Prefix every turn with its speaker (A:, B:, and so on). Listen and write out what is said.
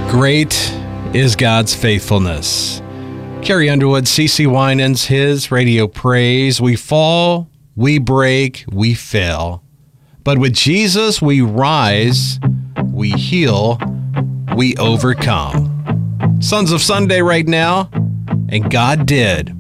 A: Great is God's faithfulness. Carrie Underwood, CeCe Winans, his radio praise. We fall, we break, we fail. But with Jesus, we rise, we heal, we overcome. Sons of Sunday right now, and God did